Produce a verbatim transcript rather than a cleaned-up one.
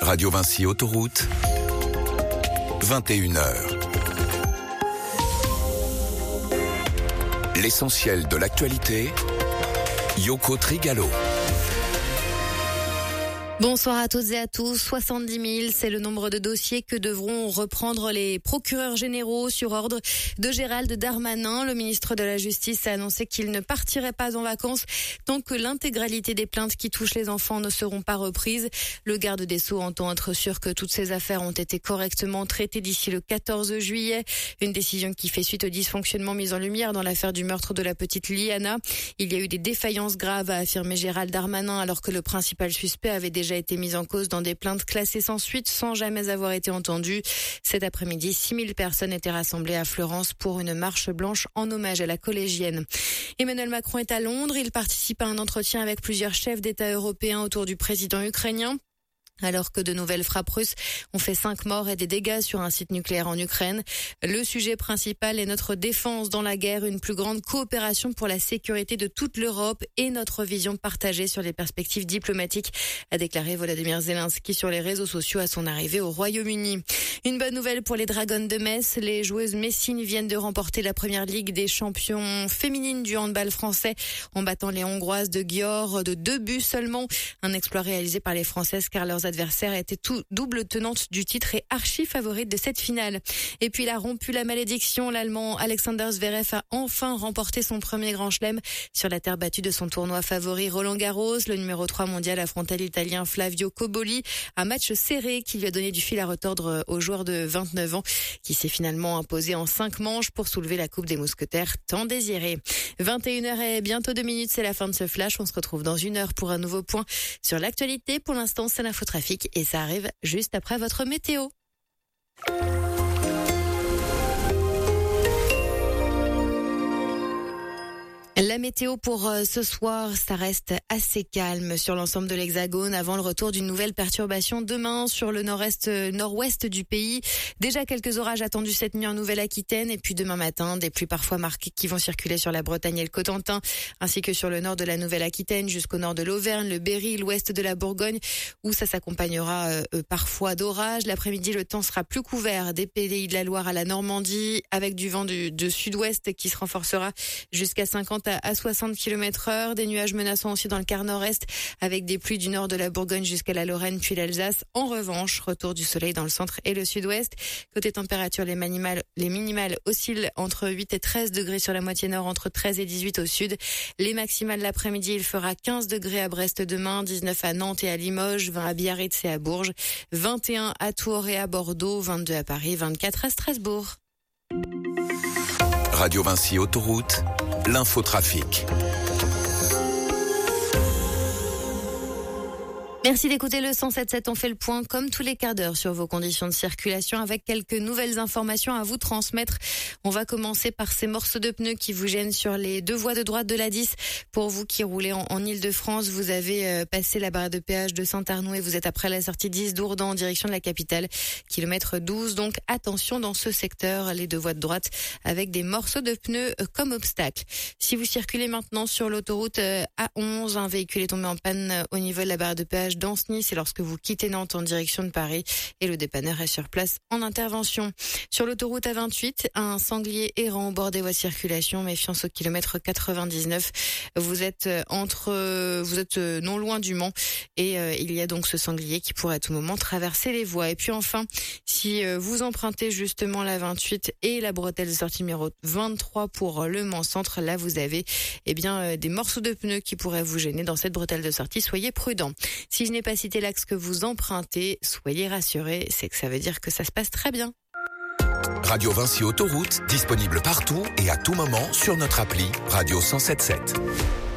Radio Vinci Autoroute, vingt et une heures. L'essentiel de l'actualité, Yoko Trigalo. Bonsoir à toutes et à tous. soixante-dix mille, c'est le nombre de dossiers que devront reprendre les procureurs généraux sur ordre de Gérald Darmanin. Le ministre de la Justice a annoncé qu'il ne partirait pas en vacances tant que l'intégralité des plaintes qui touchent les enfants ne seront pas reprises. Le garde des Sceaux entend être sûr que toutes ces affaires ont été correctement traitées d'ici le quatorze juillet. Une décision qui fait suite aux dysfonctionnements mis en lumière dans l'affaire du meurtre de la petite Liana. Il y a eu des défaillances graves, a affirmé Gérald Darmanin, alors que le principal suspect avait déjà été mis en cause dans des plaintes classées sans suite sans jamais avoir été entendu. Cet après-midi, six mille personnes étaient rassemblées à Fleurance pour une marche blanche en hommage à la collégienne. Emmanuel Macron est à Londres. Il participe à un entretien avec plusieurs chefs d'État européens autour du président ukrainien. Alors que de nouvelles frappes russes ont fait cinq morts et des dégâts sur un site nucléaire en Ukraine. Le sujet principal est notre défense dans la guerre, une plus grande coopération pour la sécurité de toute l'Europe et notre vision partagée sur les perspectives diplomatiques, a déclaré Volodymyr Zelensky sur les réseaux sociaux à son arrivée au Royaume-Uni. Une bonne nouvelle pour les Dragons de Metz. Les joueuses messines viennent de remporter la première ligue des champions féminines du handball français en battant les Hongroises de Győr de deux buts seulement. Un exploit réalisé par les Françaises car leurs adversaires étaient tout double tenante du titre et archi favorite de cette finale. Et puis il a rompu la malédiction. L'Allemand Alexander Zverev a enfin remporté son premier grand chelem sur la terre battue de son tournoi favori Roland-Garros. Le numéro trois mondial affrontait l'Italien Flavio Cobolli. Un match serré qui lui a donné du fil à retordre au joueur de vingt-neuf ans qui s'est finalement imposé en cinq manches pour soulever la Coupe des Mousquetaires tant désirée. vingt et une heures et bientôt deux minutes, c'est la fin de ce flash. On se retrouve dans une heure pour un nouveau point sur l'actualité. Pour l'instant, c'est l'infotrafic et ça arrive juste après votre météo. La météo pour ce soir, ça reste assez calme sur l'ensemble de l'Hexagone avant le retour d'une nouvelle perturbation demain sur le nord-est, nord-ouest du pays. Déjà quelques orages attendus cette nuit en Nouvelle-Aquitaine et puis demain matin, des pluies parfois marquées qui vont circuler sur la Bretagne et le Cotentin ainsi que sur le nord de la Nouvelle-Aquitaine jusqu'au nord de l'Auvergne, le Berry, l'ouest de la Bourgogne où ça s'accompagnera euh, parfois d'orages. L'après-midi, le temps sera plus couvert des Pays de la Loire à la Normandie avec du vent du, de sud-ouest qui se renforcera jusqu'à cinquante à soixante kilomètres heure, des nuages menaçants aussi dans le quart nord-est avec des pluies du nord de la Bourgogne jusqu'à la Lorraine puis l'Alsace. En revanche, retour du soleil dans le centre et le sud-ouest. Côté température, les minimales, les minimales oscillent entre huit et treize degrés sur la moitié nord, entre treize et dix-huit au sud. Les maximales l'après-midi, il fera quinze degrés à Brest demain, dix-neuf à Nantes et à Limoges, vingt à Biarritz et à Bourges, vingt et un à Tours et à Bordeaux, vingt-deux à Paris, vingt-quatre à Strasbourg. Radio Vinci Autoroute, l'infotrafic. Merci d'écouter le cent sept sept. On fait le point comme tous les quarts d'heure sur vos conditions de circulation avec quelques nouvelles informations à vous transmettre. On va commencer par ces morceaux de pneus qui vous gênent sur les deux voies de droite de l'A dix. Pour vous qui roulez en, en Ile-de-France, vous avez euh, passé la barre de péage de Saint-Arnoux et vous êtes après la sortie dix d'Ourdan en direction de la capitale. Kilomètre douze, donc attention dans ce secteur, les deux voies de droite avec des morceaux de pneus euh, comme obstacle. Si vous circulez maintenant sur l'autoroute euh, A onze, un véhicule est tombé en panne euh, au niveau de la barre de péage d'Anceny, c'est lorsque vous quittez Nantes en direction de Paris et le dépanneur est sur place en intervention. Sur l'autoroute A vingt-huit, un sanglier errant au bord des voies de circulation, méfiance au kilomètre quatre-vingt-dix-neuf. Vous êtes entre, vous êtes non loin du Mans et euh, il y a donc ce sanglier qui pourrait à tout moment traverser les voies. Et puis enfin, si vous empruntez justement la vingt-huit et la bretelle de sortie numéro vingt-trois pour le Mans Centre, là vous avez eh bien des morceaux de pneus qui pourraient vous gêner dans cette bretelle de sortie. Soyez prudents. Si je n'ai pas cité l'axe que vous empruntez, soyez rassurés, c'est que ça veut dire que ça se passe très bien. Radio Vinci Autoroute, disponible partout et à tout moment sur notre appli Radio cent sept sept.